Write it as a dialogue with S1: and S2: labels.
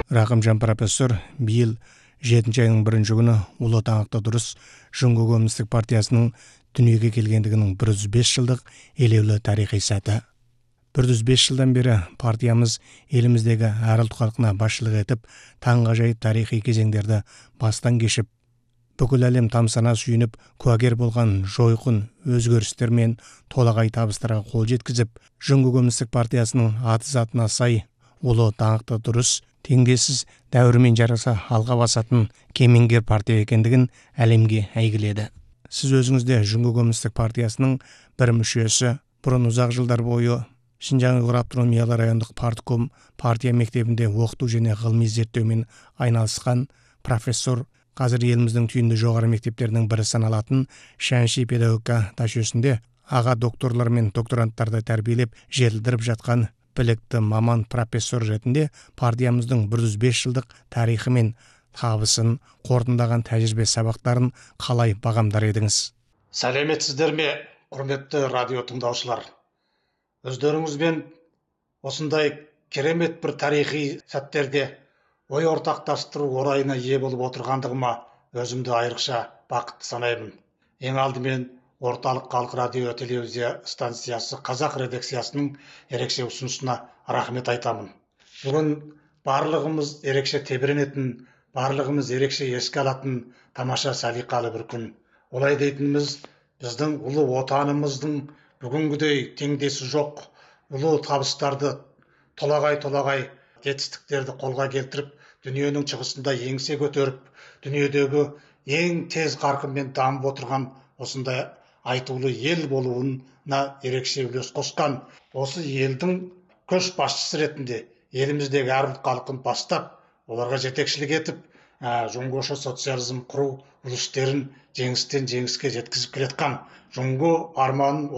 S1: Рақымжан профессор биыл 7 айның 1 күні Ұлы Отан дұрыс Жұңго Коммунистік партиясының дүниеге келгендігінің 105 жылдық елеулі тарихи сәті. 105 жылдан бері партиямыз еліміздегі әр ұлт халқына басшылық етіп, таңғажайып тарихи кезеңдерді бастан кешіп, бүкіл әлем тамсана сүйініп, куәгер болған жойқын өзгерістер мен толағай табыстарға қол жеткізіп, Жұңго Коммунистік партиясының аты затына сай ұлы, даңқты, дұрыс, теңдессіз, дәуірмен жараса алға басатын кемеңгер партия екендігін әлемге әйгіледі. Сіз өзіңізде Жұңго Коммунистік партиясының бір мүшесі, бұрын ұзақ жылдар бойы Шинжаң Ұйғыр автономиялы райондық партком партия мектебінде оқыту және ғылыми зерттеумен айналысқан профессор, қазір еліміздің түйінді жоғары мектептерінің бірі саналатын Шәнши педагогика жүйесінде аға докторлар мен докторанттарды тәрбиелеп жетілдіріп жатқан білікті маман профессор ретінде партиямыздың 105 жылдық тарихы мен табысын, қорытындаған тәжірибе сабақтарын қалай бағамдар едіңіз?
S2: Сәлеметсіздер ме, құрметті радио тыңдаушылар? Өздеріңізбен осындай керемет бір тарихи сәттерде ой ортақтастыру орайына ие болып отырғандығыма өзімді айрықша бақытты санаймын. Ең алдымен Орталық Халық радио телевизия станциясы қазақ редакциясының ерекше ұсынысына рахмет айтамын. Бүгін барлығымыз ерекше тебіренетін, барлығымыз ерекше еске алатын тамаша салиқалы бір күн. Олай дейтініміз, біздің ұлы отанымыздың бүгінгідей теңдесі жоқ ұлы табыстарды толағай жетістіктерді қолға келтіріп, дүниенің шығысында еңсе көтеріп, дүниедегі ең тез қарқынмен дамып отырған осындай айтулы ел болуына ерекше үлес қосқан, осы елдің көшбасшысы ретінде еліміздегі әр ұлт халқын бастап, оларға жетекшілік етіп, жұңгоша социализм құру үрдістерін жеңістен жеңіске жеткізіп келе жатқан Жұңго арманын